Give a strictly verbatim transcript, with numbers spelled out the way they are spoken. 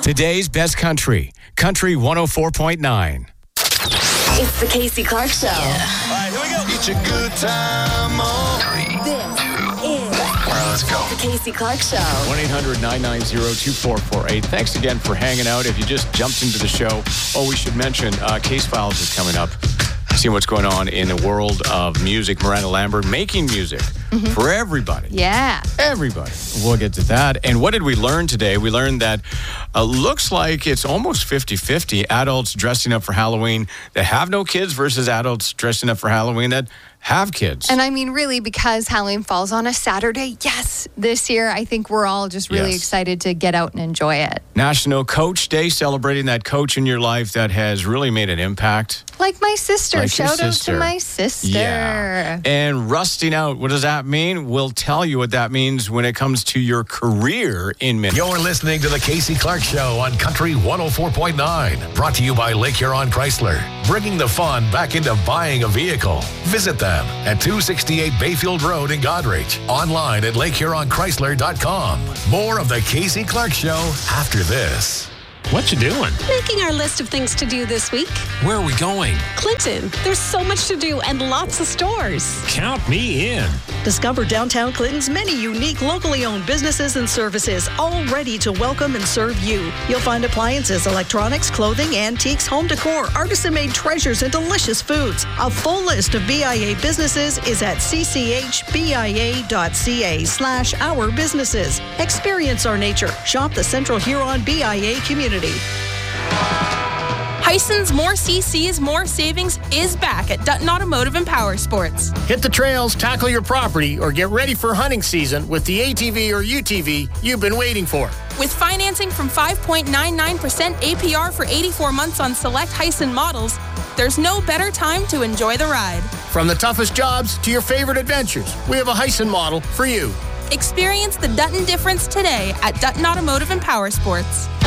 Today's best country, Country one oh four point nine. It's the Casey Clark Show. All right, here we go. It's a good time on. Three, This two, is all right, let's go. the Casey Clark Show. one eight hundred nine nine zero two four four eight. Thanks again for hanging out. If you just jumped into the show, oh, we should mention uh, Case Files is coming up. See what's going on in the world of music. Miranda Lambert making music mm-hmm. for everybody. Yeah. Everybody. We'll get to that. And what did we learn today? We learned that uh, looks like it's almost fifty-fifty adults dressing up for Halloween that have no kids versus adults dressing up for Halloween that have kids. And I mean, really, because Halloween falls on a Saturday, yes, this year, I think we're all just really Yes. excited to get out and enjoy it. National Coach Day, celebrating that coach in your life that has really made an impact. Like my sister. Like your Shout out sister. to my sister. Yeah. And rusting out, what does that mean? We'll tell you what that means when it comes to your career in minutes. You're listening to the Casey Clark Show on Country one oh four point nine. Brought to you by Lake Huron Chrysler. Bringing the fun back into buying a vehicle. Visit them at two sixty-eight Bayfield Road in Goderich. Online at lake huron chrysler dot com. More of the Casey Clark Show after this. What you doing? Making our list of things to do this week. Where are we going? Clinton, there's so much to do and lots of stores. Count me in. Discover downtown Clinton's many unique locally owned businesses and services, all ready to welcome and serve you. You'll find appliances, electronics, clothing, antiques, home decor, artisan-made treasures, and delicious foods. A full list of B I A businesses is at c c h b i a dot c a slash our businesses. Experience our nature. Shop the Central Huron B I A community. Hison's More C Cs, More Savings is back at Dutton Automotive and Power Sports. Hit the trails, tackle your property, or get ready for hunting season with the A T V or U T V you've been waiting for. With financing from five point nine nine percent A P R for eighty-four months on select Hyson models, there's no better time to enjoy the ride. From the toughest jobs to your favorite adventures, we have a Hyson model for you. Experience the Dutton difference today at Dutton Automotive and Power Sports.